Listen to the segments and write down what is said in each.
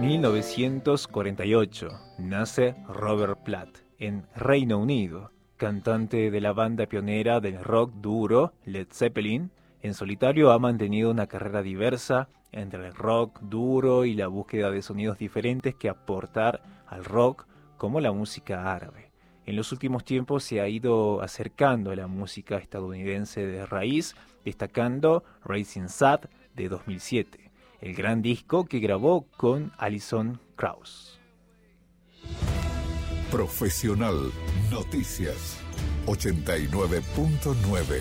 1948 nace Robert Plant en Reino Unido, cantante de la banda pionera del rock duro Led Zeppelin. En solitario ha mantenido una carrera diversa entre el rock duro y la búsqueda de sonidos diferentes que aportar al rock, como la música árabe. En los últimos tiempos se ha ido acercando a la música estadounidense de raíz, destacando Rising Sun de 2007, el gran disco que grabó con Alison Krauss. Profesional Noticias 89.9.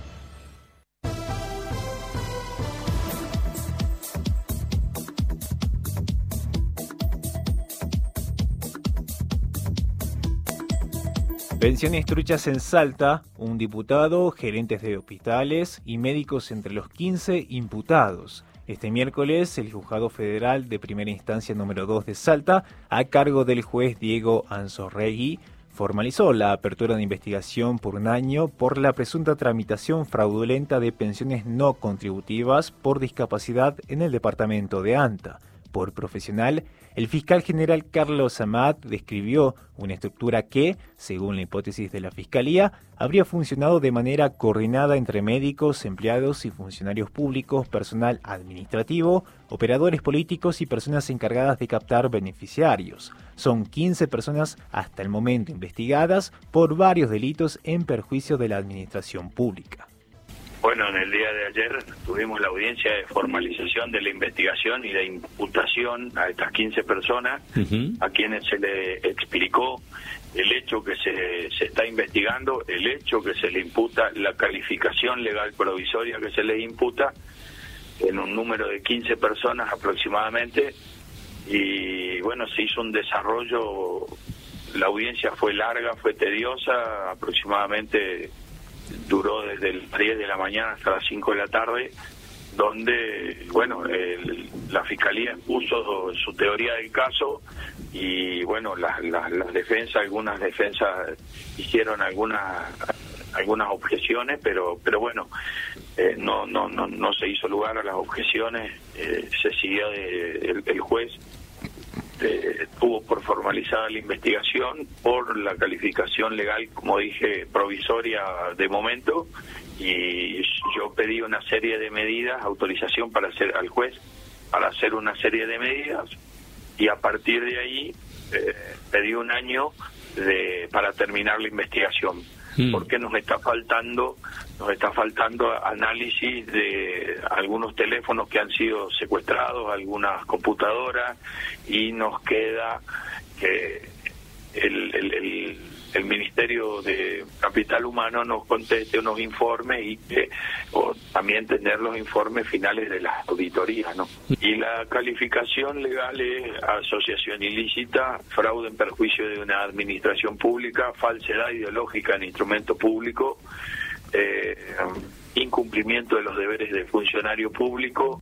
Pensiones truchas en Salta, un diputado, gerentes de hospitales y médicos entre los 15 imputados. Este miércoles, el Juzgado Federal de Primera Instancia número 2 de Salta, a cargo del juez Diego Anzorregui, formalizó la apertura de investigación por un año por la presunta tramitación fraudulenta de pensiones no contributivas por discapacidad en el departamento de Anta. Por profesional, el fiscal general Carlos Amat describió una estructura que, según la hipótesis de la Fiscalía, habría funcionado de manera coordinada entre médicos, empleados y funcionarios públicos, personal administrativo, operadores políticos y personas encargadas de captar beneficiarios. Son 15 personas hasta el momento investigadas por varios delitos en perjuicio de la administración pública. Bueno, en el día de ayer tuvimos la audiencia de formalización de la investigación y de imputación a estas 15 personas, a quienes se le explicó el hecho que se está investigando, el hecho que se le imputa, la calificación legal provisoria que se le imputa, en un número de 15 personas aproximadamente, y bueno, se hizo un desarrollo. La audiencia fue larga, fue tediosa, aproximadamente duró desde las 10 de la mañana hasta las 5 de la tarde, donde, bueno, la Fiscalía expuso su teoría del caso y, bueno, las defensas, algunas defensas hicieron algunas objeciones, pero bueno, no se hizo lugar a las objeciones, se siguió el juez tuvo por formalizada la investigación por la calificación legal, como dije, provisoria de momento, y yo pedí una serie de medidas, autorización al juez para hacer una serie de medidas, y a partir de ahí pedí un año para terminar la investigación, porque nos está faltando análisis de algunos teléfonos que han sido secuestrados, algunas computadoras, y nos queda que el Ministerio de Capital Humano nos conteste unos informes y también tener los informes finales de las auditorías, ¿no? Y la calificación legal es asociación ilícita, fraude en perjuicio de una administración pública, falsedad ideológica en instrumento público, incumplimiento de los deberes de funcionario público.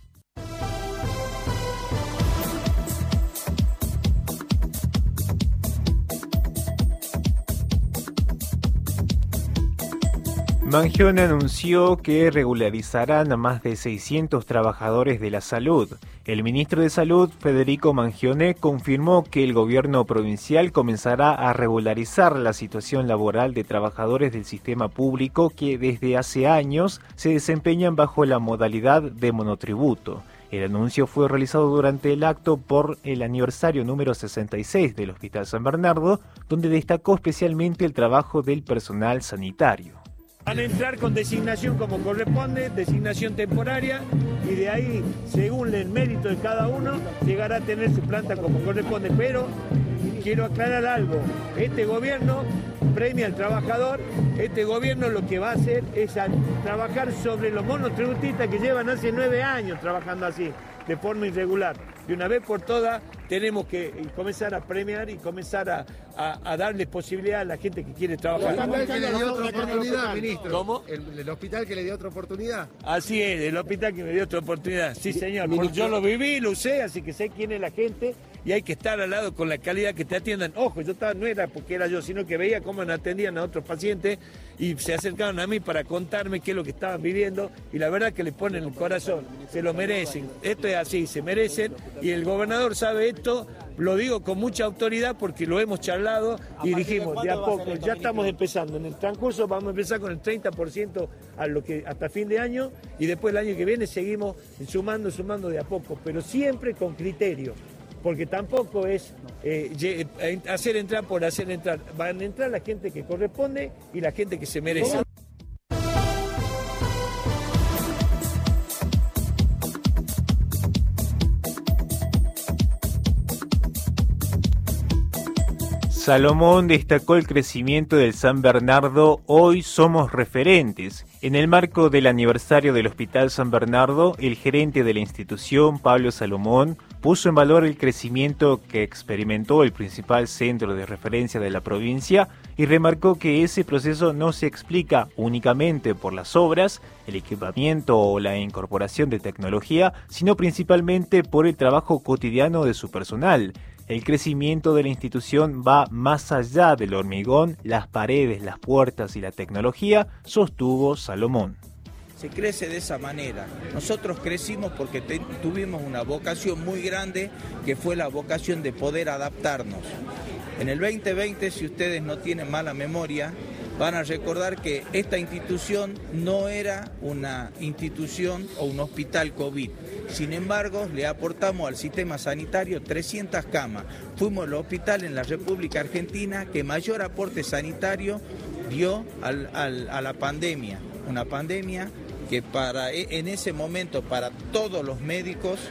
Mangione anunció que regularizarán a más de 600 trabajadores de la salud. El ministro de Salud, Federico Mangione, confirmó que el gobierno provincial comenzará a regularizar la situación laboral de trabajadores del sistema público que desde hace años se desempeñan bajo la modalidad de monotributo. El anuncio fue realizado durante el acto por el aniversario número 66 del Hospital San Bernardo, donde destacó especialmente el trabajo del personal sanitario. Van a entrar con designación como corresponde, designación temporaria, y de ahí, según el mérito de cada uno, llegará a tener su planta como corresponde. Pero quiero aclarar algo, este gobierno premia al trabajador, este gobierno lo que va a hacer es trabajar sobre los monotributistas que llevan hace 9 años trabajando así, de forma irregular. De una vez por todas tenemos que comenzar a premiar y comenzar a darles posibilidad a la gente que quiere trabajar. ¿El hospital que le dio otra oportunidad, ministro? ¿Cómo? ¿El hospital que le dio otra oportunidad? Así es, el hospital que me dio otra oportunidad. Sí, señor, porque yo lo viví, lo usé, así que sé quién es la gente y hay que estar al lado con la calidad que te atiendan. Ojo, no era porque era yo, sino que veía cómo me atendían a otros pacientes y se acercaron a mí para contarme qué es lo que estaban viviendo y la verdad que le ponen el corazón, se lo merecen, esto es así, se merecen y el gobernador sabe esto, lo digo con mucha autoridad porque lo hemos charlado y dijimos de a poco, ya estamos empezando, en el transcurso vamos a empezar con el 30% hasta fin de año y después el año que viene seguimos sumando de a poco, pero siempre con criterio. Porque tampoco es hacer entrar por hacer entrar. Van a entrar la gente que corresponde y la gente que se merece. Salomón destacó el crecimiento del San Bernardo. Hoy somos referentes. En el marco del aniversario del Hospital San Bernardo, el gerente de la institución, Pablo Salomón, puso en valor el crecimiento que experimentó el principal centro de referencia de la provincia y remarcó que ese proceso no se explica únicamente por las obras, el equipamiento o la incorporación de tecnología, sino principalmente por el trabajo cotidiano de su personal. El crecimiento de la institución va más allá del hormigón, las paredes, las puertas y la tecnología, sostuvo Salomón. Se crece de esa manera. Nosotros crecimos porque tuvimos una vocación muy grande, que fue la vocación de poder adaptarnos. En el 2020, si ustedes no tienen mala memoria, van a recordar que esta institución no era una institución o un hospital COVID. Sin embargo, le aportamos al sistema sanitario 300 camas. Fuimos el hospital en la República Argentina que mayor aporte sanitario dio a la pandemia. Una pandemia que en ese momento para todos los médicos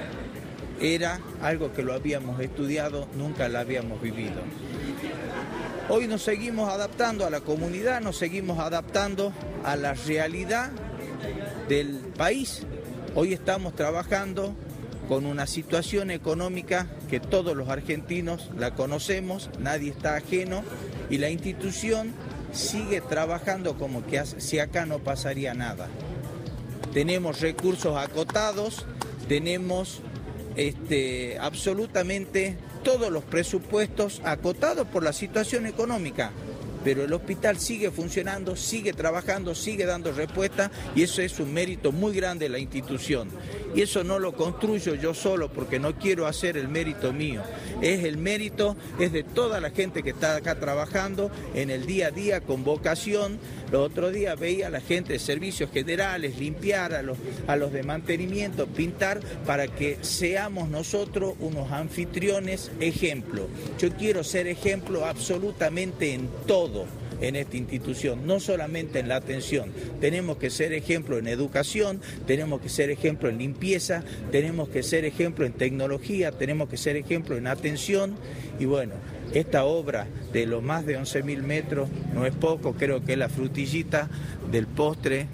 era algo que lo habíamos estudiado, nunca lo habíamos vivido. Hoy nos seguimos adaptando a la comunidad, nos seguimos adaptando a la realidad del país. Hoy estamos trabajando con una situación económica que todos los argentinos la conocemos, nadie está ajeno y la institución sigue trabajando como que si acá no pasaría nada. Tenemos recursos acotados, tenemos absolutamente todos los presupuestos acotados por la situación económica, pero el hospital sigue funcionando, sigue trabajando, sigue dando respuesta y eso es un mérito muy grande de la institución. Y eso no lo construyo yo solo porque no quiero hacer el mérito mío, el mérito es de toda la gente que está acá trabajando en el día a día con vocación. Los otros días veía a la gente de servicios generales limpiar, a los de mantenimiento, pintar, para que seamos nosotros unos anfitriones ejemplo. Yo quiero ser ejemplo absolutamente en todo en esta institución, no solamente en la atención. Tenemos que ser ejemplo en educación, tenemos que ser ejemplo en limpieza, tenemos que ser ejemplo en tecnología, tenemos que ser ejemplo en atención y bueno, esta obra de los más de 11.000 metros no es poco, creo que es la frutillita del postre.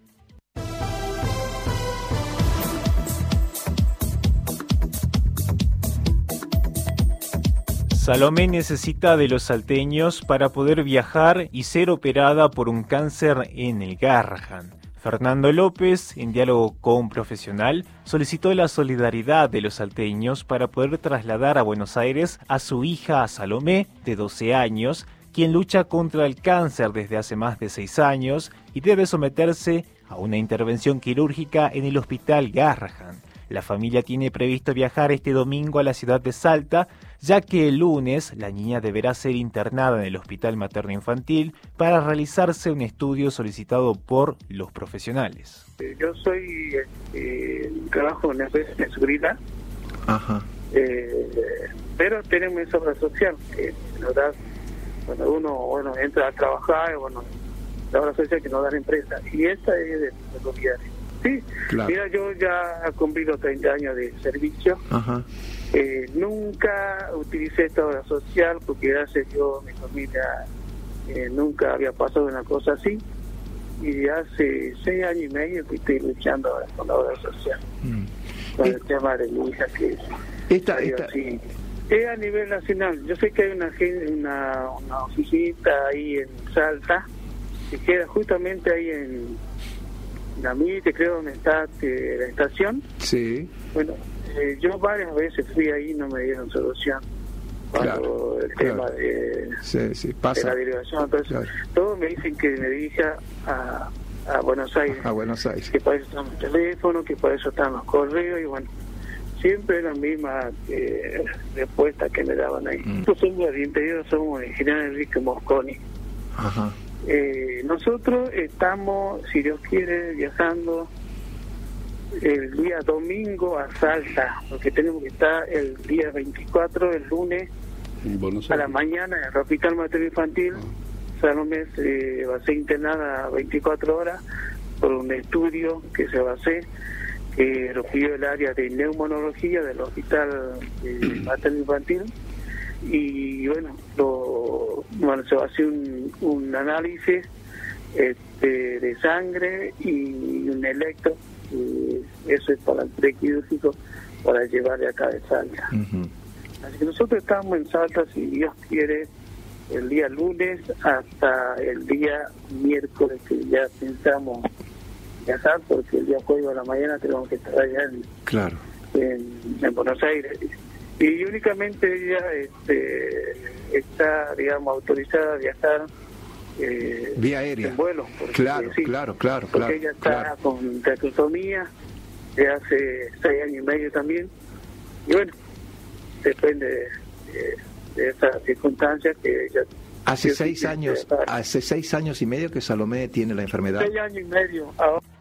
Salomé necesita de los salteños para poder viajar y ser operada por un cáncer en el Garrahan. Fernando López, en diálogo con un profesional, solicitó la solidaridad de los salteños para poder trasladar a Buenos Aires a su hija Salomé, de 12 años, quien lucha contra el cáncer desde hace más de 6 años y debe someterse a una intervención quirúrgica en el Hospital Garrahan. La familia tiene previsto viajar este domingo a la ciudad de Salta, ya que el lunes la niña deberá ser internada en el Hospital Materno Infantil para realizarse un estudio solicitado por los profesionales. Yo soy trabajo en la empresa de seguridad. Ajá. Pero tenemos esa obra social que nos da, cuando uno entra a trabajar, la obra social que nos da la empresa, y esta es de gobierno. Sí, claro. Mira, yo ya he cumplido 30 años de servicio. Ajá. Nunca utilicé esta obra social porque gracias a Dios mi familia nunca había pasado una cosa así, y hace 6 años y medio que estoy luchando ahora con la obra social, con el tema de mi hija que así. Es a nivel nacional. Yo sé que hay una oficina ahí en Salta que queda justamente ahí en la Mite, creo, donde está la estación. Sí. Bueno, yo varias veces fui ahí y no me dieron solución. cuando el tema de la derivación. Entonces, todos me dicen que me dirija a Buenos Aires. A Buenos Aires. Que para eso están los teléfonos, que para eso están los correos, y bueno, siempre la misma respuesta que me daban ahí. Nosotros somos del interior, somos el general Enrique Mosconi. Ajá. Nosotros estamos, si Dios quiere, viajando el día domingo a Salta, porque tenemos que estar el día 24, el lunes, a la mañana, en el Hospital Materno Infantil. Salomé va a ser internada 24 horas por un estudio que se va a hacer, que lo pidió el área de neumonología del Hospital Materno Infantil. Y bueno, se va a hacer un análisis de sangre y un electro, y eso es para el prequirúrgico, para llevar de acá de Salta. Así que nosotros estamos en Salta, si Dios quiere, el día lunes hasta el día miércoles, que ya pensamos viajar, porque el día jueves a la mañana tenemos que estar allá en Buenos Aires. Y únicamente ella está, digamos, autorizada a viajar vía aérea, en vuelo. Porque, claro. Porque ella está con traqueostomía de hace 6 años y medio también. Y bueno, depende de esas circunstancias que ella... Hace 6 años y medio que Salomé tiene la enfermedad. 6 años y medio ahora.